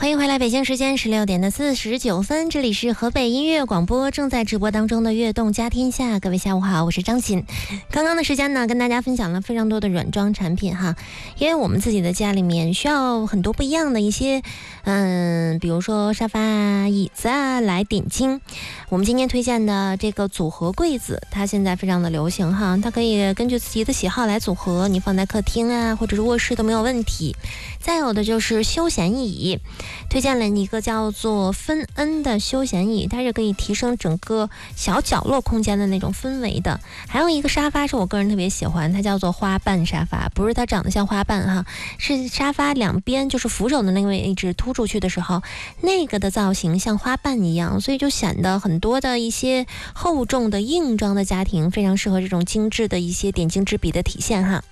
欢迎回来，北京时间16:49，这里是河北音乐广播正在直播当中的悦动家天下，各位下午好，我是张琴。刚刚的时间呢，跟大家分享了非常多的软装产品哈，因为我们自己的家里面需要很多不一样的一些，比如说沙发啊、椅子啊来点睛。我们今天推荐的这个组合柜子，它现在非常的流行哈，它可以根据自己的喜好来组合，你放在客厅啊或者是卧室都没有问题。再有的就是休闲椅，推荐了一个叫做芬恩的休闲椅，它是可以提升整个小角落空间的那种氛围的。还有一个沙发是我个人特别喜欢，它叫做花瓣沙发，不是它长得像花瓣哈，是沙发两边就是扶手的那个位置突出去的时候，那个的造型像花瓣一样，所以就显得很多的一些厚重的硬装的家庭非常适合这种精致的一些点睛之笔的体现哈。